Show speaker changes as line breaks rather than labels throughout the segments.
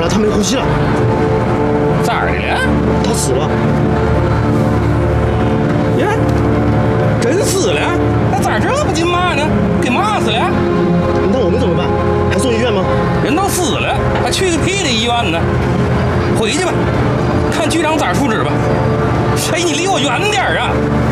了，他没呼吸了。
咋的了？
他死了。
呀，真死了？那咋这不进骂呢？给骂死了？
那我们怎么办？还送医院吗？
人都死了，还去个屁的医院呢？回去吧，看局长咋处置吧。谁，你离我远点啊！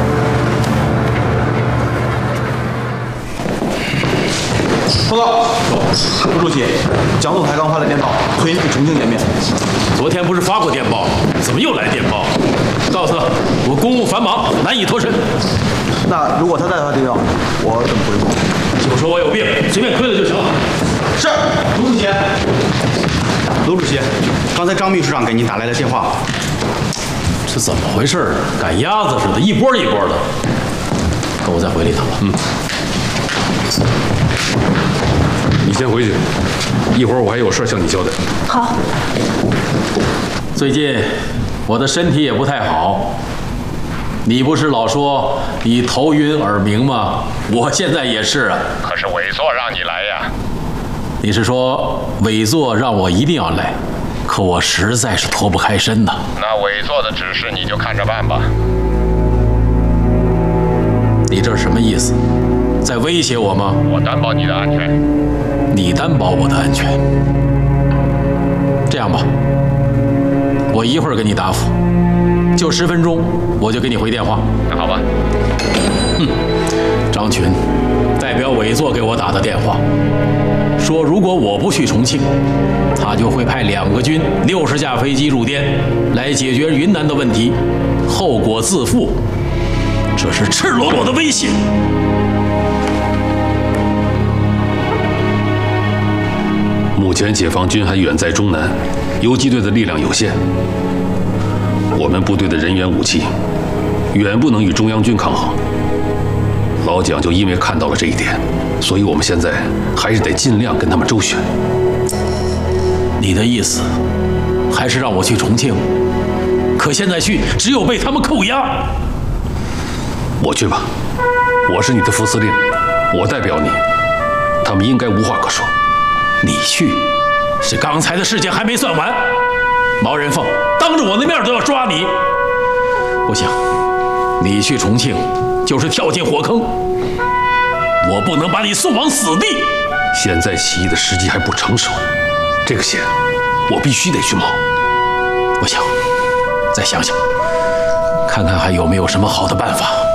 报告，吴主席，蒋总台刚发来电报，推您去重庆见面。
昨天不是发过电报，怎么又来电报？告诉他，我公务繁忙，难以脱身。
那如果他再发电报，我怎么回复？
就说我有病，随便推了就行了。
是，卢主席。卢主席，刚才张秘书长给您打来的电话。
这怎么回事啊？赶鸭子似的，一波一波的。跟我再回了一趟吧。
你先回去，一会儿我还有事向你交代。
好。
最近我的身体也不太好，你不是老说你头晕耳鸣吗？我现在也是啊。
可是委座让你来呀。
你是说委座让我一定要来，可我实在是脱不开身呐。
那委座的指示你就看着办吧。
你这是什么意思？在威胁我吗？
我担保你的安全。
你担保我的安全？这样吧，我一会儿给你答复，就10分钟，我就给你回电话。
那好吧。
张群代表委座给我打的电话，说如果我不去重庆，他就会派2个军60架飞机入滇来解决云南的问题，后果自负。这是赤裸裸的威胁。
目前解放军还远在中南，游击队的力量有限，我们部队的人员武器远不能与中央军抗衡。老蒋就因为看到了这一点，所以我们现在还是得尽量跟他们周旋。
你的意思还是让我去重庆？可现在去只有被他们扣押。
我去吧，我是你的副司令，我代表你，他们应该无话可说。
你去，是刚才的事情还没算完，毛人凤当着我的面都要抓你。不行，你去重庆就是跳进火坑，我不能把你送往死地。
现在起义的时机还不成熟，这个险我必须得去冒。
不行，再想想，看看还有没有什么好的办法。